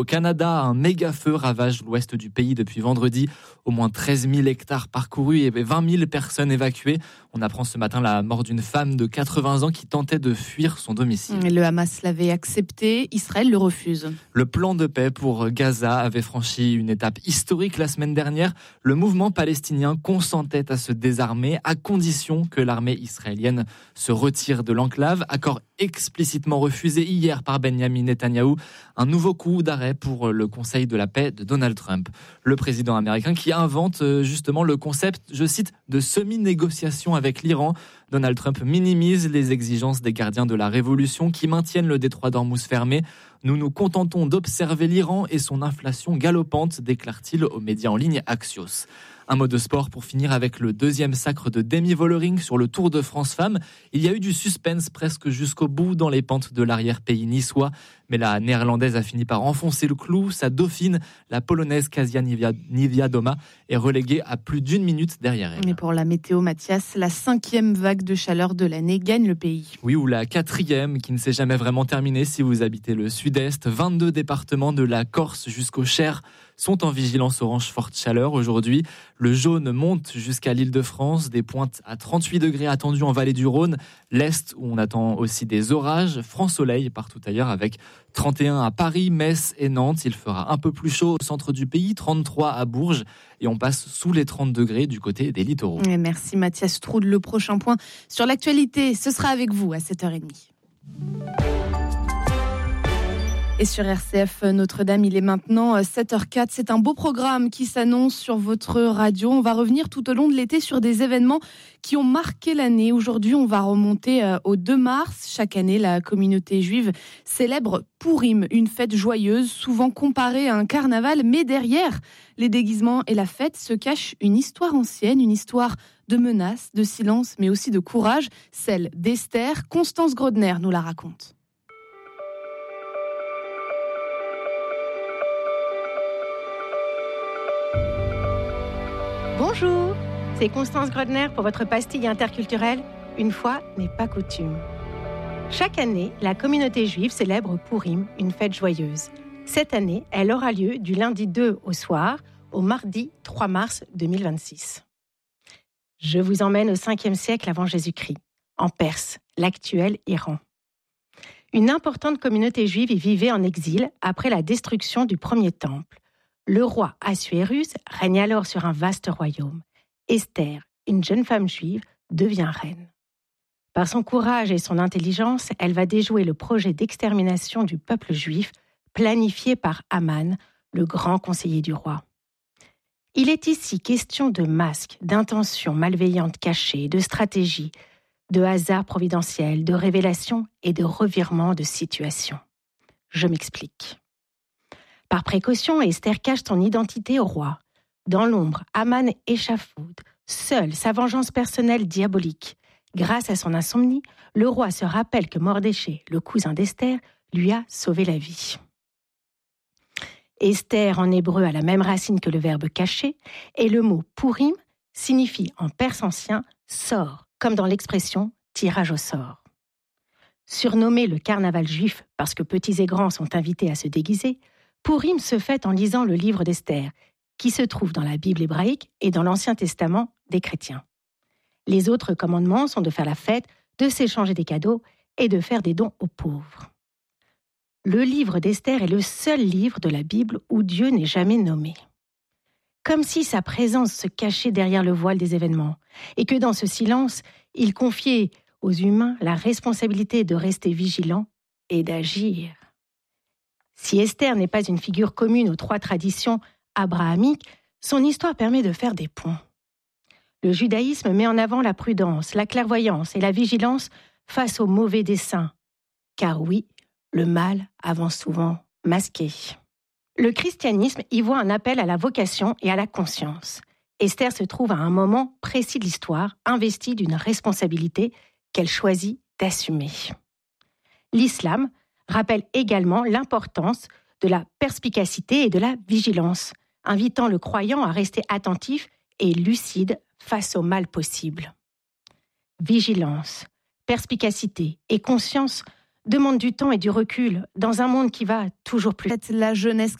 Au Canada, un méga feu ravage l'ouest du pays depuis vendredi. Au moins 13 000 hectares parcourus et 20 000 personnes évacuées. On apprend ce matin la mort d'une femme de 80 ans qui tentait de fuir son domicile. Le Hamas l'avait accepté, Israël le refuse. Le plan de paix pour Gaza avait franchi une étape historique la semaine dernière. Le mouvement palestinien consentait à se désarmer à condition que l'armée israélienne se retire de l'enclave. Accord explicitement refusé hier par Benjamin Netanyahou. Un nouveau coup d'arrêt pour le Conseil de la paix de Donald Trump. Le président américain qui invente justement le concept, je cite, de semi-négociation avec l'Iran. Donald Trump minimise les exigences des gardiens de la révolution qui maintiennent le détroit d'Ormuz fermé. Nous nous contentons d'observer l'Iran et son inflation galopante, déclare-t-il aux médias en ligne Axios. Un mot de sport pour finir avec le deuxième sacre de Demi Vollering sur le Tour de France Femmes. Il y a eu du suspense presque jusqu'au bout dans les pentes de l'arrière-pays niçois. Mais la néerlandaise a fini par enfoncer le clou. Sa dauphine, la polonaise Kasia Niewiadoma, est reléguée à plus d'1 minute derrière elle. Mais pour la météo, Mathias, la 5e vague de chaleur de l'année gagne le pays. Oui, ou la 4e qui ne s'est jamais vraiment terminée si vous habitez le sud-est. 22 départements de la Corse jusqu'au Cher sont en vigilance orange forte chaleur aujourd'hui. Le jaune monte jusqu'à l'Île-de-France, des pointes à 38 degrés attendues en vallée du Rhône. L'Est, où on attend aussi des orages. Franc soleil partout ailleurs avec 31 à Paris, Metz et Nantes. Il fera un peu plus chaud au centre du pays, 33 à Bourges. Et on passe sous les 30 degrés du côté des littoraux. Et merci Mathias Strud. Le prochain point sur l'actualité, ce sera avec vous à 7h30. Et sur RCF Notre-Dame, il est maintenant 7h04. C'est un beau programme qui s'annonce sur votre radio. On va revenir tout au long de l'été sur des événements qui ont marqué l'année. Aujourd'hui, on va remonter au 2 mars. Chaque année, la communauté juive célèbre Pourim, une fête joyeuse, souvent comparée à un carnaval. Mais derrière les déguisements et la fête se cache une histoire ancienne, une histoire de menaces, de silence, mais aussi de courage. Celle d'Esther. Constance Grodner nous la raconte. Bonjour, c'est Constance Grodner pour votre pastille interculturelle. Une fois n'est pas coutume. Chaque année, la communauté juive célèbre Pourim, une fête joyeuse. Cette année, elle aura lieu du lundi 2 au soir au mardi 3 mars 2026. Je vous emmène au 5e siècle avant Jésus-Christ, en Perse, l'actuel Iran. Une importante communauté juive y vivait en exil après la destruction du premier temple. Le roi Assuérus règne alors sur un vaste royaume. Esther, une jeune femme juive, devient reine. Par son courage et son intelligence, elle va déjouer le projet d'extermination du peuple juif planifié par Aman, le grand conseiller du roi. Il est ici question de masques, d'intentions malveillantes cachées, de stratégies, de hasards providentiels, de révélations et de revirements de situation. Je m'explique. Par précaution, Esther cache son identité au roi. Dans l'ombre, Aman échafaude, seul sa vengeance personnelle diabolique. Grâce à son insomnie, le roi se rappelle que Mordechai, le cousin d'Esther, lui a sauvé la vie. Esther en hébreu a la même racine que le verbe cacher, et le mot Pourim signifie en perse ancien sort, comme dans l'expression tirage au sort. Surnommé le carnaval juif parce que petits et grands sont invités à se déguiser, Pourim se fête en lisant le livre d'Esther, qui se trouve dans la Bible hébraïque et dans l'Ancien Testament des chrétiens. Les autres commandements sont de faire la fête, de s'échanger des cadeaux et de faire des dons aux pauvres. Le livre d'Esther est le seul livre de la Bible où Dieu n'est jamais nommé. Comme si sa présence se cachait derrière le voile des événements, et que dans ce silence, il confiait aux humains la responsabilité de rester vigilants et d'agir. Si Esther n'est pas une figure commune aux 3 traditions abrahamiques, son histoire permet de faire des ponts. Le judaïsme met en avant la prudence, la clairvoyance et la vigilance face aux mauvais desseins. Car oui, le mal avance souvent masqué. Le christianisme y voit un appel à la vocation et à la conscience. Esther se trouve à un moment précis de l'histoire, investie d'une responsabilité qu'elle choisit d'assumer. L'islam rappelle également l'importance de la perspicacité et de la vigilance, invitant le croyant à rester attentif et lucide face au mal possible. Vigilance, perspicacité et conscience demande du temps et du recul dans un monde qui va toujours plus vite. La jeunesse